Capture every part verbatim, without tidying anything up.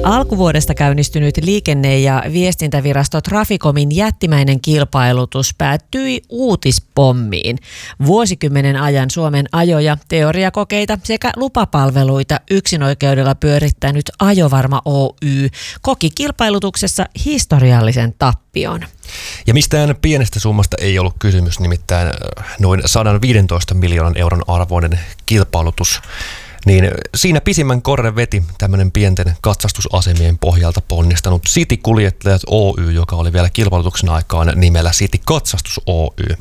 Alkuvuodesta käynnistynyt liikenne- ja viestintävirasto Traficomin jättimäinen kilpailutus päättyi uutispommiin. Vuosikymmenen ajan Suomen ajoja, teoriakokeita sekä lupapalveluita yksinoikeudella pyörittänyt Ajovarma Oy koki kilpailutuksessa historiallisen tappion. Ja mistään pienestä summasta ei ollut kysymys, nimittäin noin sata viisitoista miljoonan euron arvoinen kilpailutus. Niin siinä pisimmän korren veti tämmöinen pienten katsastusasemien pohjalta ponnistanut City-kuljettajat Oy, joka oli vielä kilpailutuksen aikaan nimellä City Katsastus Oy.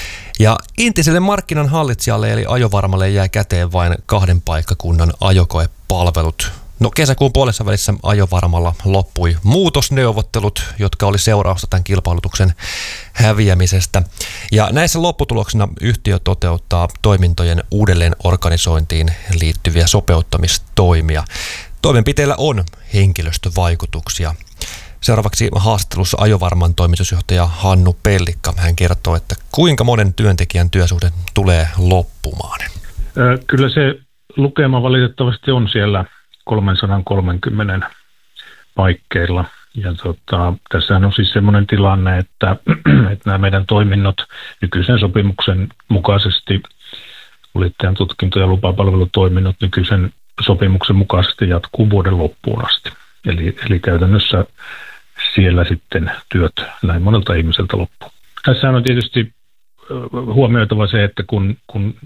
Ja entiselle markkinan hallitsijalle eli Ajovarmalle jäi käteen vain kahden paikkakunnan ajokoepalvelut. No kesäkuun puolessa välissä Ajovarmalla loppui muutosneuvottelut, jotka oli seurausta tämän kilpailutuksen häviämisestä. Ja näissä lopputuloksena yhtiö toteuttaa toimintojen uudelleen organisointiin liittyviä sopeuttamistoimia. Toimenpiteillä on henkilöstövaikutuksia. Seuraavaksi haastattelussa Ajovarman toimitusjohtaja Hannu Pellikka. Hän kertoo, että kuinka monen työntekijän työsuhde tulee loppumaan. Kyllä se lukema valitettavasti on siellä kolmesataakolmekymmentä paikkeilla. Ja tota, tässähän on siis semmoinen tilanne, että, että nämä meidän toiminnot nykyisen sopimuksen mukaisesti, kuljettajan tutkinto- ja lupapalvelutoiminnot nykyisen sopimuksen mukaisesti jatkuu vuoden loppuun asti. Eli, eli käytännössä siellä sitten työt näin monelta ihmiseltä loppuu. Tässä on tietysti huomioitava se, että kun, kun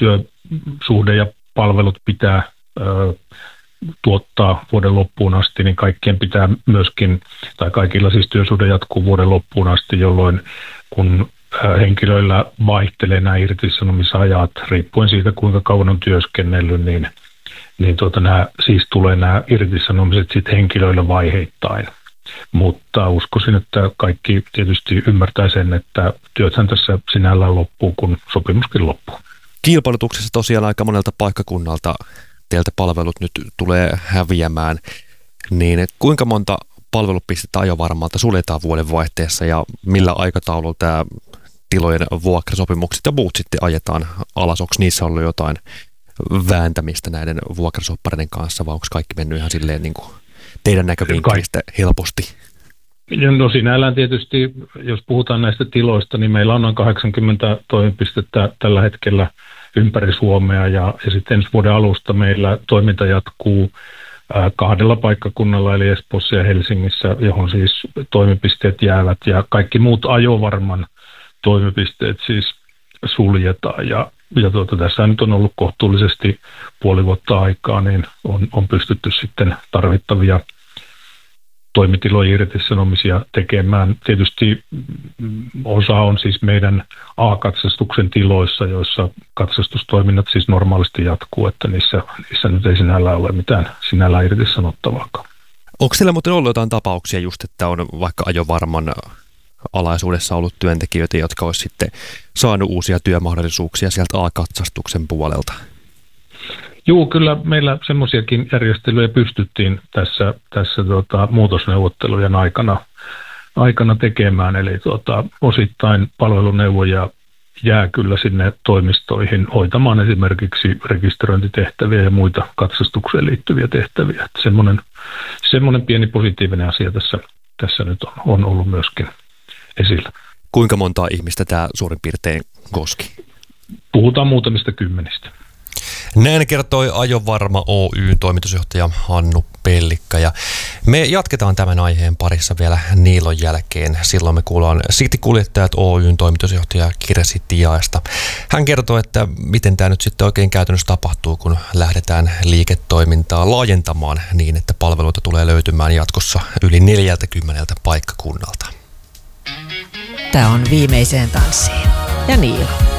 työsuhde ja palvelut pitää ö, tuottaa vuoden loppuun asti, niin kaikkien pitää myöskin, tai kaikilla siis työsuhde jatkuu vuoden loppuun asti, jolloin kun henkilöillä vaihtelee nämä irtisanomisajat, riippuen siitä kuinka kauan on työskennellyt, niin, niin tuota, nämä, siis tulee nämä irtisanomiset sitten henkilöillä vaiheittain. Mutta uskoisin, että kaikki tietysti ymmärtää sen, että työthän tässä sinällään loppuu, kun sopimuskin loppuu. Kilpailutuksessa tosiaan aika monelta paikkakunnalta teiltä palvelut nyt tulee häviämään, niin kuinka monta palvelupistettä Ajovarmalta suljetaan vuoden vaihteessa ja millä aikataululla tämä tilojen vuokrasopimukset ja muut sitten ajetaan alas? Onko niissä ollut jotain vääntämistä näiden vuokrasoppareiden kanssa vai onko kaikki mennyt ihan silleen niin kuin teidän näkövinkkelistä helposti? No sinällään tietysti, jos puhutaan näistä tiloista, niin meillä on noin kahdeksankymmentä toimipistettä tällä hetkellä ympäri Suomea ja, ja sitten ensi vuoden alusta meillä toiminta jatkuu ää, kahdella paikkakunnalla eli Espoossa ja Helsingissä, johon siis toimipisteet jäävät ja kaikki muut Ajovarman toimipisteet siis suljetaan ja, ja tuota, tässä nyt on ollut kohtuullisesti puoli vuotta aikaa, niin on, on pystytty sitten tarvittavia toimitilojen irtisanomisia tekemään. Tietysti osa on siis meidän A-katsastuksen tiloissa, joissa katsastustoiminnat siis normaalisti jatkuu, että niissä, niissä nyt ei sinällään ole mitään sinällään irtisanottavaakaan. Onko siellä muuten ollut jotain tapauksia just, että on vaikka Ajovarman alaisuudessa ollut työntekijöitä, jotka olisi sitten saanut uusia työmahdollisuuksia sieltä A-katsastuksen puolelta? Joo, kyllä meillä semmoisiakin järjestelyjä pystyttiin tässä, tässä tuota, muutosneuvottelujen aikana, aikana tekemään. Eli tuota, osittain palveluneuvoja jää kyllä sinne toimistoihin hoitamaan esimerkiksi rekisteröintitehtäviä ja muita katsastukseen liittyviä tehtäviä. Että semmoinen, semmoinen pieni positiivinen asia tässä, tässä nyt on, on ollut myöskin esillä. Kuinka montaa ihmistä tämä suurin piirtein koski? Puhutaan muutamista kymmenistä. Näin kertoi Ajovarma Oyn toimitusjohtaja Hannu Pellikka. Ja me jatketaan tämän aiheen parissa vielä Niilon jälkeen. Silloin me kuullaan City-kuljettajat Oyn toimitusjohtaja Kirsi Tiaista. Hän kertoo, että miten tämä nyt sitten oikein käytännössä tapahtuu, kun lähdetään liiketoimintaa laajentamaan niin, että palveluita tulee löytymään jatkossa yli neljältäkymmeneltä paikkakunnalta. Tämä on Viimeiseen tanssiin ja Niilo.